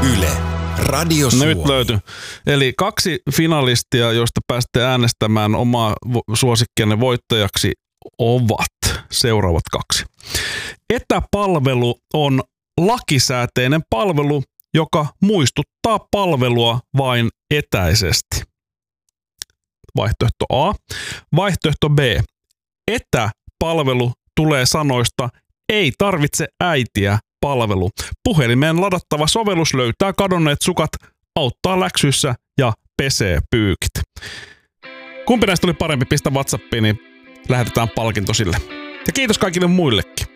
Yle, Radio Suomi. Nyt löytyi. Eli 2 finalistia, joista pääsitte äänestämään omaa suosikkianne voittajaksi, ovat seuraavat 2. Etäpalvelu on lakisääteinen palvelu, joka muistuttaa palvelua vain etäisesti. Vaihtoehto A. Vaihtoehto B. Etäpalvelu tulee sanoista ei tarvitse äitiä palvelu. Puhelimeen ladattava sovellus löytää kadonneet sukat, auttaa läksyissä ja pesee pyykit. Kumpi näistä oli parempi? Pistä WhatsAppiin, niin lähetetään palkinto sille. Ja kiitos kaikille muillekin.